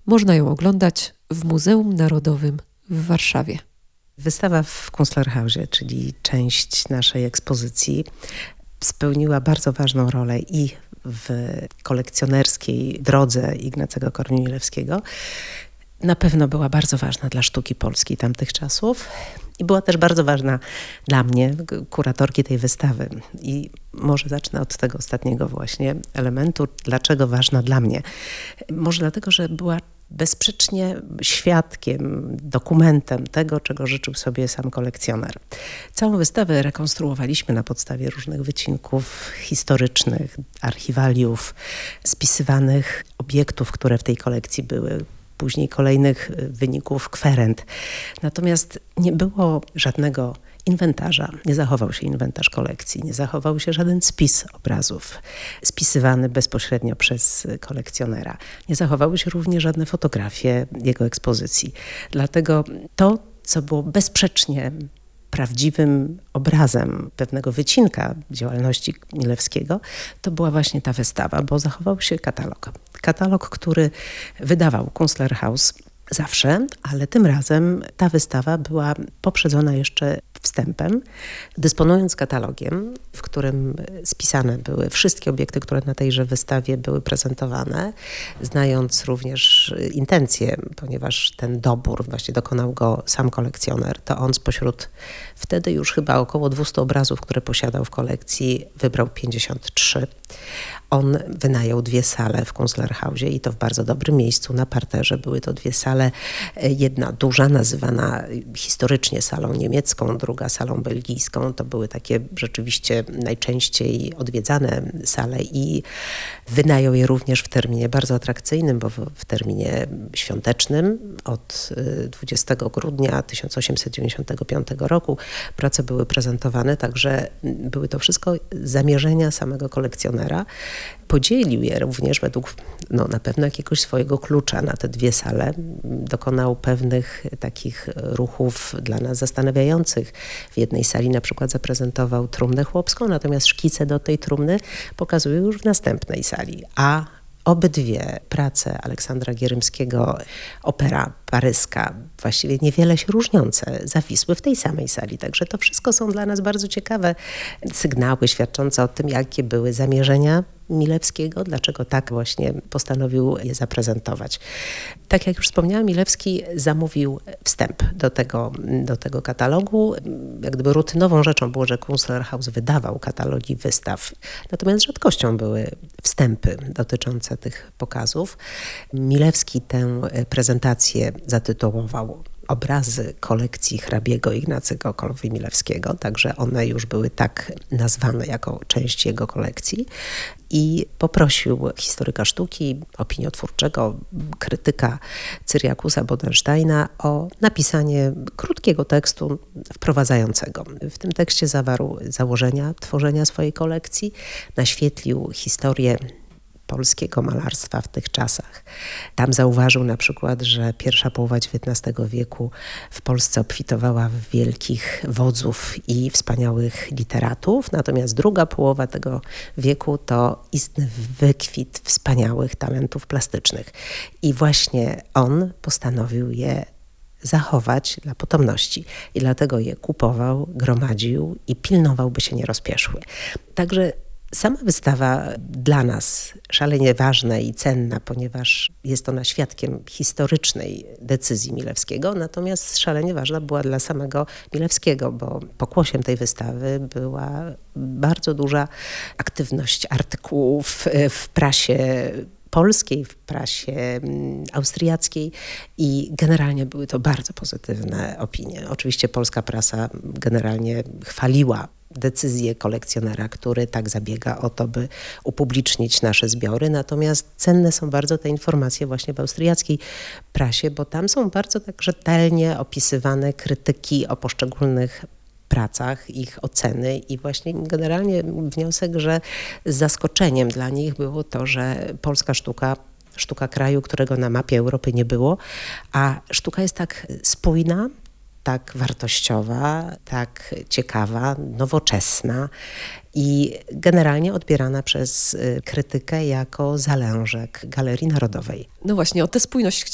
Można ją oglądać w Muzeum Narodowym w Warszawie. Wystawa w Kunstlerhausie, czyli część naszej ekspozycji, spełniła bardzo ważną rolę i w kolekcjonerskiej drodze Ignacego Korni-Milewskiego. Na pewno była bardzo ważna dla sztuki polskiej tamtych czasów i była też bardzo ważna dla mnie, kuratorki tej wystawy. I może zacznę od tego ostatniego właśnie elementu. Dlaczego ważna dla mnie? Może dlatego, że była bezsprzecznie świadkiem, dokumentem tego, czego życzył sobie sam kolekcjoner. Całą wystawę rekonstruowaliśmy na podstawie różnych wycinków historycznych, archiwaliów, spisywanych obiektów, które w tej kolekcji były, później kolejnych wyników kwerend. Natomiast nie było żadnego inwentarza, nie zachował się inwentarz kolekcji, nie zachował się żaden spis obrazów spisywany bezpośrednio przez kolekcjonera. Nie zachowały się również żadne fotografie jego ekspozycji. Dlatego to, co było bezsprzecznie prawdziwym obrazem pewnego wycinka działalności Milewskiego, to była właśnie ta wystawa, bo zachował się katalog. Katalog, który wydawał Kunstlerhaus zawsze, ale tym razem ta wystawa była poprzedzona jeszcze wstępem. Dysponując katalogiem, w którym spisane były wszystkie obiekty, które na tejże wystawie były prezentowane, znając również intencje, ponieważ ten dobór właśnie dokonał go sam kolekcjoner, to on spośród wtedy już chyba około 200 obrazów, które posiadał w kolekcji, wybrał 53. On wynajął 2 sale w Kunstlerhausie i to w bardzo dobrym miejscu na parterze. Były to 2 sale, jedna duża, nazywana historycznie salą niemiecką, druga salą belgijską. To były takie rzeczywiście najczęściej odwiedzane sale i wynajął je również w terminie bardzo atrakcyjnym, bo w terminie świątecznym od 20 grudnia 1895 roku prace były prezentowane, także były to wszystko zamierzenia samego kolekcjonera. Podzielił je również według na pewno jakiegoś swojego klucza na te 2 sale. Dokonał pewnych takich ruchów dla nas zastanawiających. W jednej sali na przykład zaprezentował trumnę chłopską, natomiast szkice do tej trumny pokazuje już w następnej sali. A obydwie prace Aleksandra Gierymskiego, opera paryska, właściwie niewiele się różniące, zawisły w tej samej sali. Także to wszystko są dla nas bardzo ciekawe sygnały świadczące o tym, jakie były zamierzenia Milewskiego, dlaczego tak właśnie postanowił je zaprezentować. Tak jak już wspomniałam, Milewski zamówił wstęp do tego katalogu. Jak gdyby rutynową rzeczą było, że Kunstlerhaus wydawał katalogi wystaw. Natomiast rzadkością były wstępy dotyczące tych pokazów. Milewski tę prezentację zatytułował Obrazy kolekcji hrabiego Ignacego Korni-Milewskiego, także one już były tak nazwane jako część jego kolekcji i poprosił historyka sztuki, opiniotwórczego, krytyka Cyriakusa Bodensteina o napisanie krótkiego tekstu wprowadzającego. W tym tekście zawarł założenia tworzenia swojej kolekcji, naświetlił historię polskiego malarstwa w tych czasach. Tam zauważył na przykład, że pierwsza połowa XIX wieku w Polsce obfitowała w wielkich wodzów i wspaniałych literatów, natomiast druga połowa tego wieku to istny wykwit wspaniałych talentów plastycznych. I właśnie on postanowił je zachować dla potomności i dlatego je kupował, gromadził i pilnował, by się nie rozpieszły. Także sama wystawa dla nas szalenie ważna i cenna, ponieważ jest ona świadkiem historycznej decyzji Milewskiego, natomiast szalenie ważna była dla samego Milewskiego, bo pokłosiem tej wystawy była bardzo duża aktywność artykułów w prasie polskiej, w prasie austriackiej i generalnie były to bardzo pozytywne opinie. Oczywiście polska prasa generalnie chwaliła decyzję kolekcjonera, który tak zabiega o to, by upublicznić nasze zbiory. Natomiast cenne są bardzo te informacje właśnie w austriackiej prasie, bo tam są bardzo tak rzetelnie opisywane krytyki o poszczególnych pracach, ich oceny i właśnie generalnie wniosek, że zaskoczeniem dla nich było to, że polska sztuka kraju, którego na mapie Europy nie było, a sztuka jest tak spójna, tak wartościowa, tak ciekawa, nowoczesna i generalnie odbierana przez krytykę jako zalężek Galerii Narodowej. No właśnie, o tę spójność